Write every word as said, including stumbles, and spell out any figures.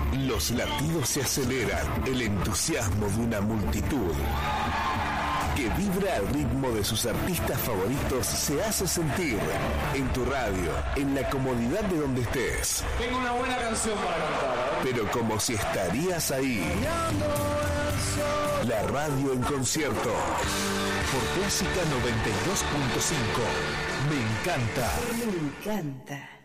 Los latidos se aceleran, el entusiasmo de una multitud que vibra al ritmo de sus artistas favoritos se hace sentir en tu radio, en la comodidad de donde estés. Tengo una buena canción para cantar, ¿eh? Pero como si estarías ahí. La radio en concierto. Por Clásica noventa y dos punto cinco. Me encanta. Me encanta.